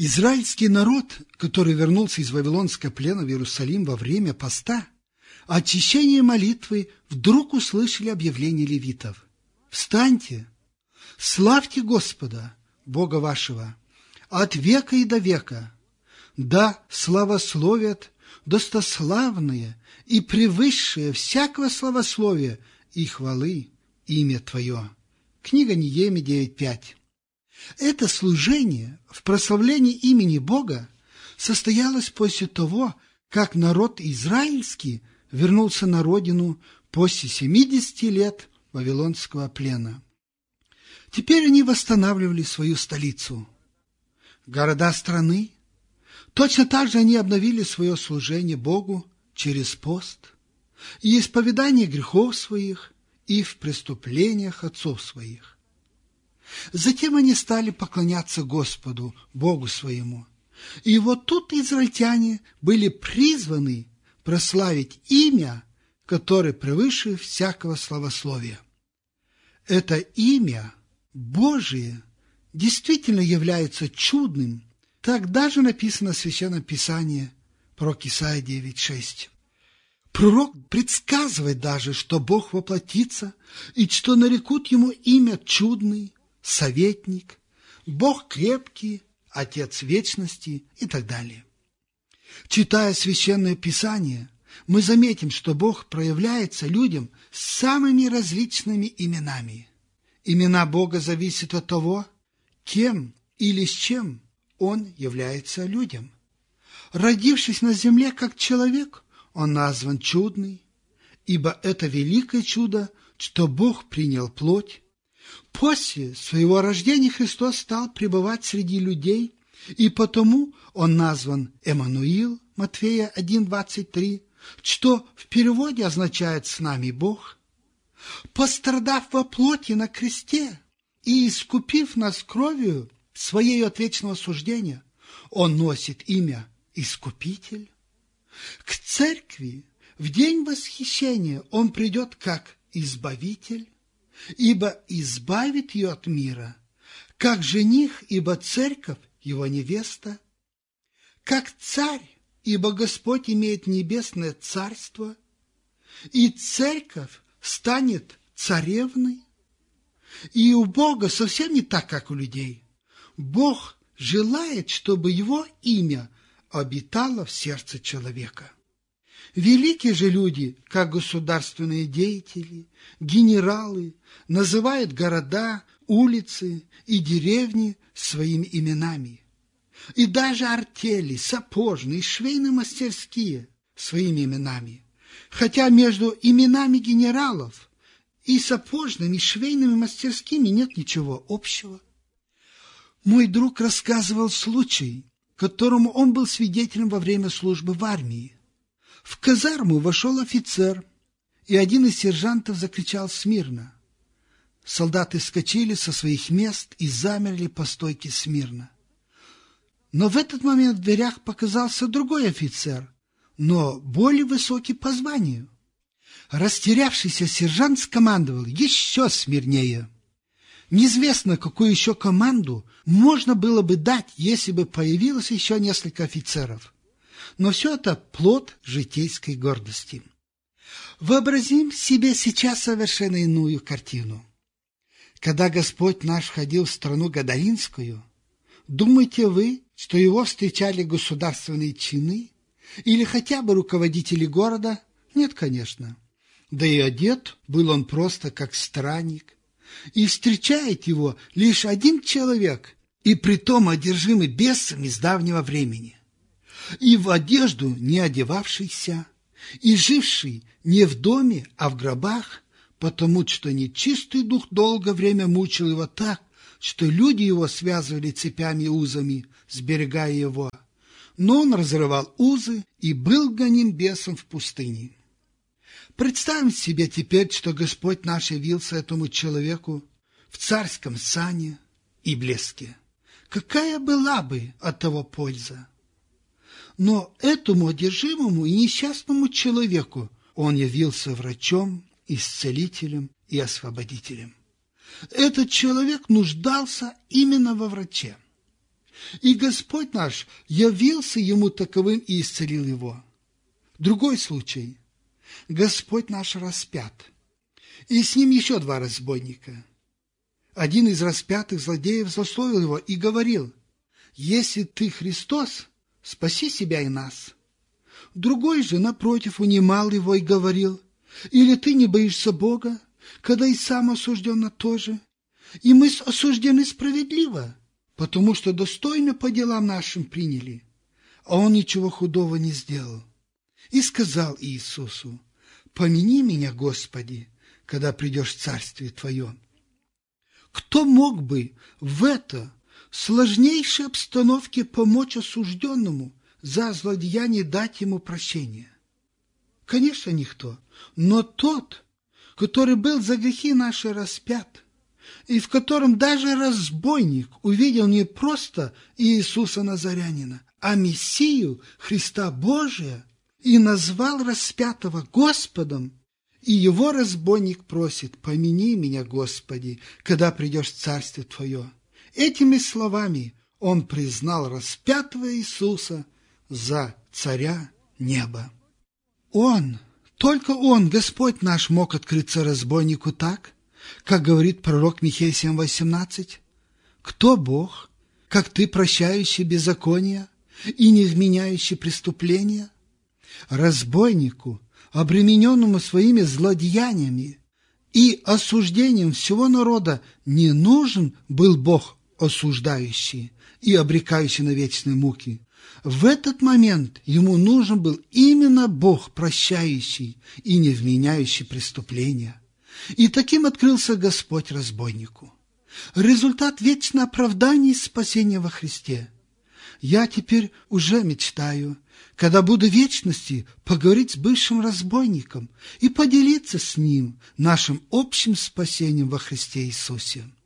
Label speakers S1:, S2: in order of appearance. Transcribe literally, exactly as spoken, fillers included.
S1: Израильский народ, который вернулся из Вавилонского плена в Иерусалим во время поста, очищение молитвы, вдруг услышали объявление левитов: «Встаньте, славьте Господа, Бога вашего, от века и до века, да славословят достославные и превысшее всякого славословия и хвалы имя Твое». Книга Неемии девять пять. Это служение в прославлении имени Бога состоялось после того, как народ израильский вернулся на родину после семидесяти лет Вавилонского плена. Теперь они восстанавливали свою столицу. Города страны, точно так же они обновили свое служение Богу через пост и исповедание грехов своих и в преступлениях отцов своих. Затем они стали поклоняться Господу, Богу своему. И вот тут израильтяне были призваны прославить имя, которое превыше всякого славословия. Это имя Божие действительно является чудным. Так даже написано в Священном Писании, пророк Исаия девять шесть. Пророк предсказывает даже, что Бог воплотится, и что нарекут ему имя чудный, советник, Бог крепкий, Отец вечности и так далее. Читая Священное Писание, мы заметим, что Бог проявляется людям самыми различными именами. Имена Бога зависят от того, кем или с чем Он является людям. Родившись на земле как человек, Он назван чудный, ибо это великое чудо, что Бог принял плоть. После своего рождения Христос стал пребывать среди людей, и потому Он назван Эммануил, Матфея один двадцать три, что в переводе означает «с нами Бог». Пострадав во плоти на кресте и искупив нас кровью Своей от вечного суждения, Он носит имя Искупитель. К церкви в день восхищения Он придет как Избавитель, ибо избавит ее от мира, как жених, ибо церковь его невеста, как царь, ибо Господь имеет небесное царство, и церковь станет царевной. И у Бога совсем не так, как у людей. Бог желает, чтобы его имя обитало в сердце человека. Великие же люди, как государственные деятели, генералы, называют города, улицы и деревни своими именами. И даже артели, сапожные, швейные мастерские своими именами. Хотя между именами генералов и сапожными, швейными мастерскими нет ничего общего. Мой друг рассказывал случай, которому он был свидетелем во время службы в армии. В казарму вошел офицер, и один из сержантов закричал смирно. Солдаты вскочили со своих мест и замерли по стойке смирно. Но в этот момент в дверях показался другой офицер, но более высокий по званию. Растерявшийся сержант скомандовал еще смирнее. Неизвестно, какую еще команду можно было бы дать, если бы появилось еще несколько офицеров. Но все это плод житейской гордости. Вообразим себе сейчас совершенно иную картину. Когда Господь наш входил в страну Гадаринскую, думаете вы, что его встречали государственные чины или хотя бы руководители города? Нет, конечно. Да и одет был он просто как странник. И встречает его лишь один человек, и притом одержимый бесами с давнего времени. И в одежду не одевавшийся, и живший не в доме, а в гробах, потому что нечистый дух долгое время мучил его так, что люди его связывали цепями и узами, сберегая его. Но он разрывал узы и был гоним бесом в пустыне. Представим себе теперь, что Господь наш явился этому человеку в царском сане и блеске. Какая была бы от того польза? Но этому одержимому и несчастному человеку он явился врачом, исцелителем и освободителем. Этот человек нуждался именно во враче. И Господь наш явился ему таковым и исцелил его. Другой случай. Господь наш распят. И с ним еще два разбойника. Один из распятых злодеев злословил его и говорил: «Если ты Христос, спаси себя и нас». Другой же, напротив, унимал его и говорил: «Или ты не боишься Бога, когда и сам осужден на то же? И мы осуждены справедливо, потому что достойно по делам нашим приняли, а он ничего худого не сделал». И сказал Иисусу: «Помяни меня, Господи, когда придешь в Царствие Твое». Кто мог бы в это сложнейшей обстановке помочь осужденному за злодеяние, дать ему прощение? Конечно, никто, но тот, который был за грехи наши распят, и в котором даже разбойник увидел не просто Иисуса Назарянина, а Мессию, Христа Божия, и назвал распятого Господом, и его разбойник просит: «Помяни меня, Господи, когда придешь в Царствие Твое». Этими словами он признал распятого Иисуса за царя неба. Он, только он, Господь наш, мог открыться разбойнику так, как говорит пророк Михея семь восемнадцать: «Кто Бог, как ты, прощающий беззакония и не вменяющий преступления?» Разбойнику, обремененному своими злодеяниями и осуждением всего народа, не нужен был Бог осуждающий и обрекающий на вечные муки. В этот момент ему нужен был именно Бог прощающий и не вменяющий преступления. И таким открылся Господь разбойнику. Результат вечного оправдания и спасения во Христе. Я теперь уже мечтаю, когда буду в вечности, поговорить с бывшим разбойником и поделиться с ним нашим общим спасением во Христе Иисусе.